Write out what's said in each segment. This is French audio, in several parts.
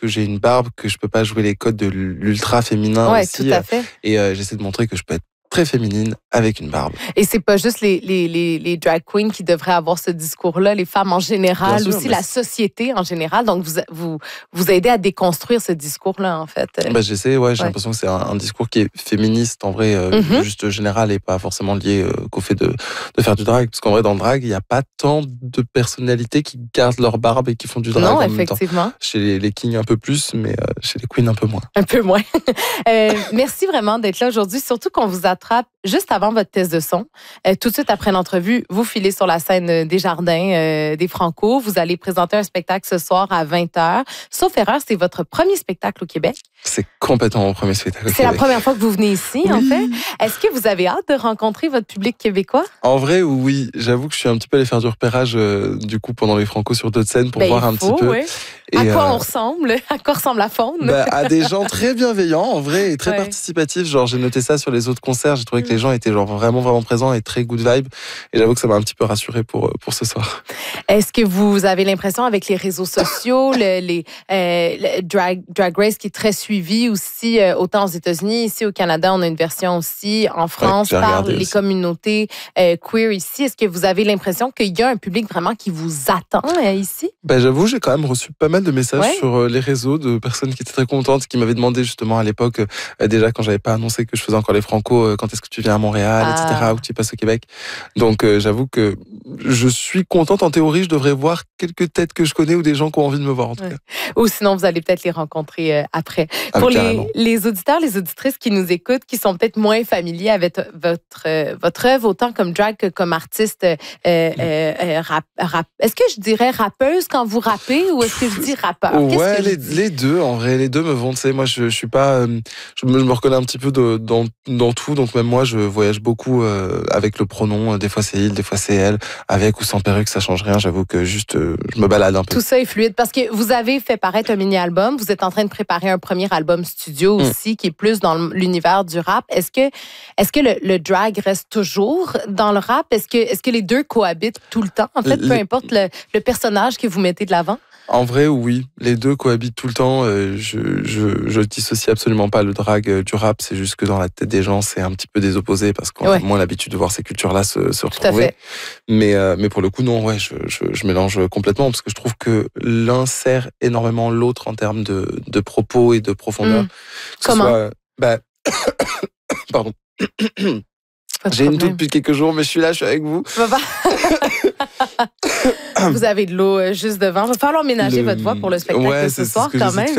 que j'ai une barbe que je peux pas jouer les codes de l'ultra féminin Ouais, aussi. tout à fait. Et j'essaie de montrer que je peux être très féminine avec une barbe. Et c'est pas juste les drag queens qui devraient avoir ce discours-là, les femmes en général, Bien sûr, aussi la société en général. Donc, vous aidez à déconstruire ce discours-là, en fait. J'essaie, j'ai l'impression que c'est un discours qui est féministe, en vrai, juste général et pas forcément lié qu'au fait de faire du drag. Parce qu'en vrai, dans le drag, il n'y a pas tant de personnalités qui gardent leur barbe et qui font du drag non, en même temps. effectivement. Chez les kings, un peu plus, mais chez les queens, un peu moins. Un peu moins. Merci vraiment d'être là aujourd'hui, surtout qu'on vous attrape juste avant votre test de son. Tout de suite après l'entrevue, vous filez sur la scène des Jardins des Franco. Vous allez présenter un spectacle ce soir à 20h. Sauf erreur, c'est votre premier spectacle au Québec. C'est complètement mon premier spectacle au Québec. C'est la première fois que vous venez ici, en fait. Est-ce que vous avez hâte de rencontrer votre public québécois? En vrai, oui. J'avoue que je suis un petit peu allé faire du repérage du coup pendant les Franco sur d'autres scènes pour voir un petit peu. Ouais. Et à quoi on ressemble? À quoi ressemble la faune? À des gens très bienveillants, en vrai, et très participatifs. Genre, j'ai noté ça sur les autres concerts. J'ai trouvé que les gens étaient genre vraiment présents et très good vibe. Et j'avoue que ça m'a un petit peu rassuré pour ce soir. Est-ce que vous avez l'impression avec les réseaux sociaux, le Drag Race qui est très suivi aussi, autant aux États-Unis, ici au Canada, on a une version aussi en France par les communautés queer ici. Est-ce que vous avez l'impression qu'il y a un public vraiment qui vous attend ici? J'avoue, j'ai quand même reçu pas mal de messages sur les réseaux de personnes qui étaient très contentes, qui m'avaient demandé justement à l'époque, déjà quand j'avais pas annoncé que je faisais encore les Franco, quand est-ce que tu viens à Montréal, etc., ou que tu passes au Québec. Donc j'avoue que je suis contente. En théorie, je devrais voir quelques têtes que je connais ou des gens qui ont envie de me voir en tout cas. Ou sinon, vous allez peut-être les rencontrer après. Pour les auditeurs, les auditrices qui nous écoutent, qui sont peut-être moins familiers avec votre œuvre, autant comme drag que comme artiste rap. Est-ce que je dirais rappeuse quand vous rappez ou est-ce que je dis rappeur? Ouais, les deux, en vrai, les deux me vont. Tu sais, moi, je suis pas, je me reconnais un petit peu dans tout. Donc même moi, je voyage beaucoup avec le pronom. Des fois c'est il, des fois c'est elle, avec ou sans perruque, ça change rien. J'avoue que juste, je me balade un peu. Tout ça est fluide parce que vous avez fait paraître un mini-album. Vous êtes en train de préparer un premier album studio aussi qui est plus dans l'univers du rap. Est-ce que le drag reste toujours dans le rap? Est-ce que les deux cohabitent tout le temps? En fait, peu importe le personnage que vous mettez de l'avant? En vrai, oui. Les deux cohabitent tout le temps. Je dissocie absolument pas le drag du rap. C'est juste que dans la tête des gens, c'est un petit peu des opposés parce qu'on a moins l'habitude de voir ces cultures-là se retrouver. Mais pour le coup, non, je mélange complètement parce que je trouve que l'un sert énormément l'autre en termes de propos et de profondeur. Comment? Pardon. J'ai une toux depuis quelques jours, mais je suis avec vous. Vous avez de l'eau juste devant. Il va falloir ménager votre voix pour le spectacle de ce soir, quand même.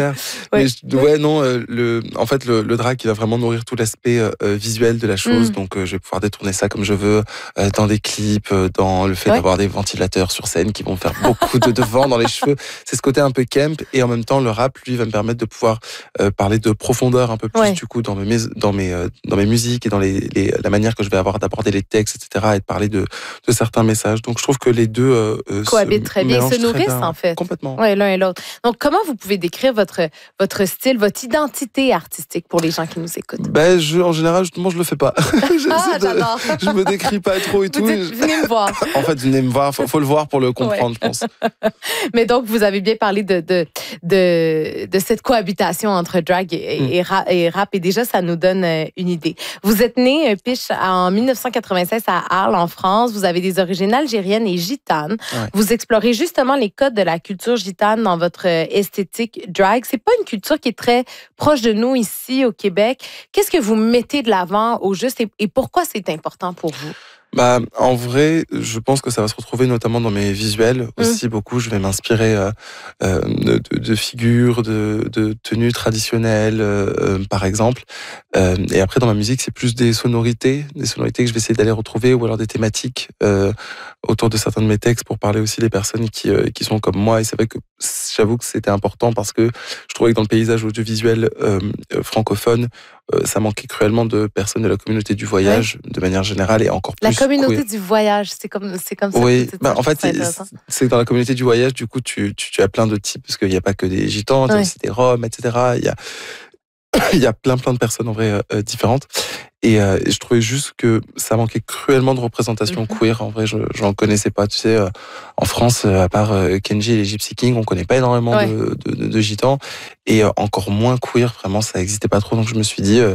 En fait, le drag, il va vraiment nourrir tout l'aspect visuel de la chose. Donc, je vais pouvoir détourner ça comme je veux, dans des clips, dans le fait d'avoir des ventilateurs sur scène qui vont faire beaucoup de vent dans les cheveux. C'est ce côté un peu camp. Et en même temps, le rap, lui, va me permettre de pouvoir parler de profondeur un peu plus, du coup, dans mes musiques et dans la manière que je vais avoir d'aborder les textes, etc., et de parler de certains messages. Donc, je trouve que les deux cohabitent très bien, se nourrissent en fait. Complètement. Oui, l'un et l'autre. Donc, comment vous pouvez décrire votre style, votre identité artistique pour les gens qui nous écoutent? En général, justement, je le fais pas. J'adore. Je me décris pas trop et tout. Venez me voir. En fait, venez me voir. Faut le voir pour le comprendre, je pense. Mais donc, vous avez bien parlé de cette cohabitation entre drag et rap. Et déjà, ça nous donne une idée. Vous êtes né, Piche, en 1996 à Arles, en France. Vous avez des origines algériennes et gitanes. Vous explorez justement les codes de la culture gitane dans votre esthétique drag. C'est pas une culture qui est très proche de nous ici au Québec. Qu'est-ce que vous mettez de l'avant au juste et pourquoi c'est important pour vous? En vrai, je pense que ça va se retrouver notamment dans mes visuels aussi beaucoup. Je vais m'inspirer de figures, de tenues traditionnelles, par exemple. Et après, dans ma musique, c'est plus des sonorités que je vais essayer d'aller retrouver ou alors des thématiques autour de certains de mes textes pour parler aussi des personnes qui sont comme moi. Et c'est vrai que j'avoue que c'était important parce que je trouvais que dans le paysage audiovisuel francophone, ça manquait cruellement de personnes de la communauté du voyage de manière générale et encore plus. La communauté du voyage, c'est comme ça. Oui, en fait, c'est dans la communauté du voyage, du coup, tu as plein de types, parce qu'il n'y a pas que des gitans, tu as aussi des roms, etc. il y a plein de personnes en vrai différentes. Et je trouvais juste que ça manquait cruellement de représentation queer. En vrai, j'en connaissais pas. Tu sais, en France, à part Kenji et les Gypsy Kings, on connaît pas énormément de gitans. Et encore moins queer, vraiment, ça existait pas trop. Donc je me suis dit,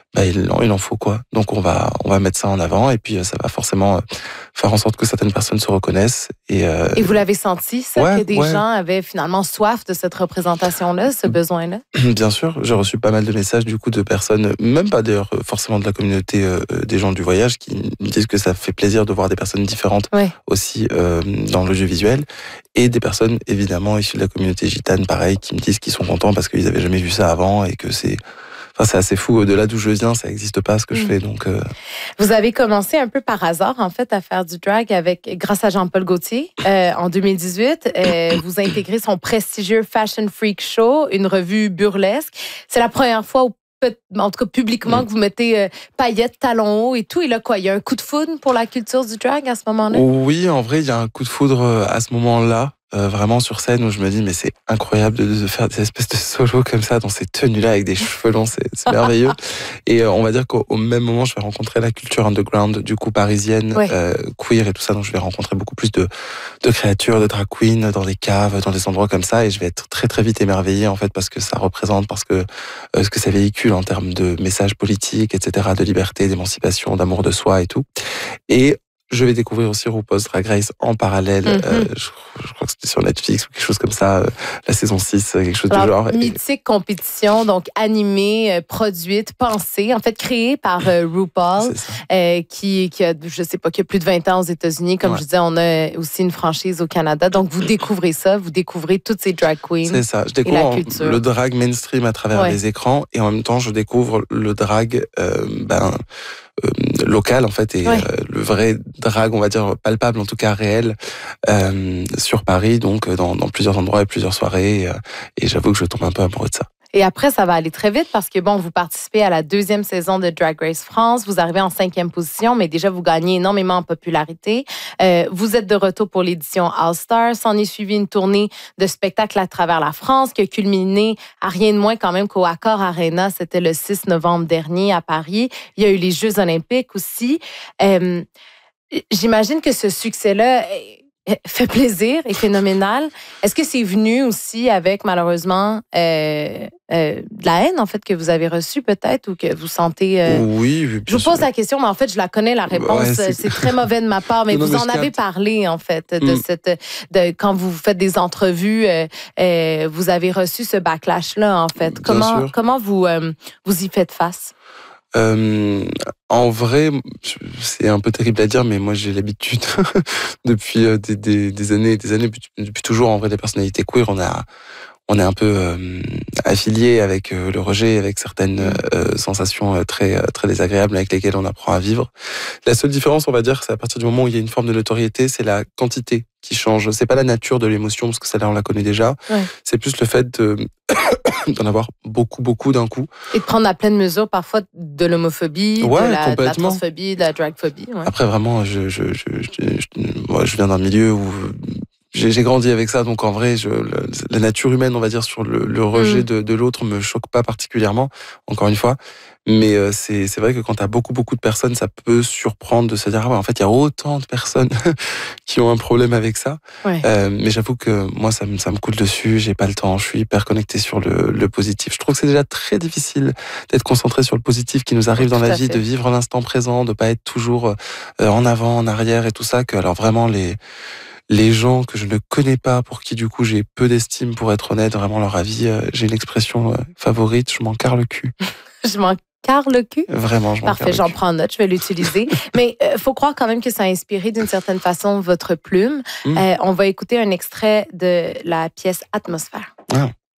il en faut quoi. Donc on va mettre ça en avant et puis ça va forcément faire en sorte que certaines personnes se reconnaissent. Et vous l'avez senti, ça, que des gens avaient finalement soif de cette représentation-là, ce besoin-là? Bien sûr, j'ai reçu pas mal de messages du coup de personnes, même pas d'ailleurs forcément de la communauté des gens du voyage, qui me disent que ça fait plaisir de voir des personnes différentes aussi dans le jeu visuel, et des personnes évidemment issues de la communauté gitane, pareil, qui me disent qu'ils sont contents parce qu'ils avaient jamais vu ça avant et que c'est assez fou. De là d'où je viens, ça n'existe pas ce que je fais. Donc, Vous avez commencé un peu par hasard, en fait, à faire du drag grâce à Jean-Paul Gaultier en 2018. Vous intégrez son prestigieux Fashion Freak Show, une revue burlesque. C'est la première fois où, en tout cas publiquement, que vous mettez paillettes, talons hauts et tout. Et là, quoi, il y a un coup de foudre pour la culture du drag à ce moment-là? Oui, en vrai, il y a un coup de foudre à ce moment-là. Vraiment sur scène où je me dis mais c'est incroyable de faire des espèces de solos comme ça dans ces tenues-là avec des cheveux longs, c'est merveilleux. Et on va dire qu'au même moment je vais rencontrer la culture underground du coup parisienne, queer et tout ça, donc je vais rencontrer beaucoup plus de créatures, de drag queens dans des caves, dans des endroits comme ça, et je vais être très très vite émerveillé en fait parce que ça représente, parce que ce que ça véhicule en termes de messages politiques, etc., de liberté, d'émancipation, d'amour de soi et tout. Et je vais découvrir aussi RuPaul's Drag Race en parallèle. Je crois que c'était sur Netflix ou quelque chose comme ça, la saison 6, quelque chose du genre. Mythique compétition, donc animée, produite, pensée, en fait créée par RuPaul, qui a, je sais pas, qui a plus de 20 ans aux États-Unis. Comme je disais, on a aussi une franchise au Canada. Donc, vous découvrez ça, vous découvrez toutes ces drag queens. C'est ça. Je découvre le drag mainstream à travers les écrans, et en même temps, je découvre le drag, local en fait, et le vrai drag, on va dire palpable, en tout cas réel, sur Paris, donc dans plusieurs endroits et plusieurs soirées, et j'avoue que je tombe un peu amoureux de ça. Et après, ça va aller très vite parce que, bon, vous participez à la 2e saison de Drag Race France. Vous arrivez en 5e position, mais déjà, vous gagnez énormément en popularité. Vous êtes de retour pour l'édition All-Star. S'en est suivi une tournée de spectacles à travers la France qui a culminé à rien de moins quand même qu'au Accor Arena. C'était le 6 novembre dernier à Paris. Il y a eu les Jeux olympiques aussi. J'imagine que ce succès-là fait plaisir et phénoménal. Est-ce que c'est venu aussi avec, malheureusement, de la haine, en fait, que vous avez reçue peut-être ou que vous sentez... Oui, je vous pose la question, mais en fait, je la connais, la réponse. C'est très mauvais de ma part, mais vous en avez parlé, en fait, quand vous faites des entrevues, vous avez reçu ce backlash-là, en fait. Comment vous y faites face? En vrai, c'est un peu terrible à dire, mais moi j'ai l'habitude depuis des années et des années, depuis toujours, en vrai, les personnalités queer, on est un peu affilié avec le rejet, avec certaines sensations très désagréables avec lesquelles on apprend à vivre. La seule différence, on va dire, c'est à partir du moment où il y a une forme de notoriété, c'est la quantité qui change. C'est pas la nature de l'émotion, parce que ça là on la connaît déjà. C'est plus le fait d'en avoir beaucoup d'un coup. Et de prendre à pleine mesure parfois de l'homophobie, de la transphobie, de la dragphobie. Après vraiment, je viens d'un milieu où j'ai grandi avec ça, donc en vrai, la nature humaine, on va dire, sur le rejet de l'autre me choque pas particulièrement, encore une fois. Mais c'est vrai que quand t'as beaucoup de personnes, ça peut surprendre de se dire, ah ouais, en fait, il y a autant de personnes qui ont un problème avec ça. Mais j'avoue que moi, ça me coule dessus, j'ai pas le temps, je suis hyper connecté sur le positif. Je trouve que c'est déjà très difficile d'être concentré sur le positif qui nous arrive dans la vie, de vivre l'instant présent, de pas être toujours en avant, en arrière et tout ça, que alors vraiment les gens que je ne connais pas, pour qui du coup j'ai peu d'estime, pour être honnête, vraiment leur avis, j'ai une expression favorite, je m'en carre le cul. Je m'en carre le cul? Vraiment, je m'en carre le cul. Parfait, j'en prends note, je vais l'utiliser. Mais faut croire quand même que ça a inspiré d'une certaine façon votre plume. On va écouter un extrait de la pièce Atmosphère.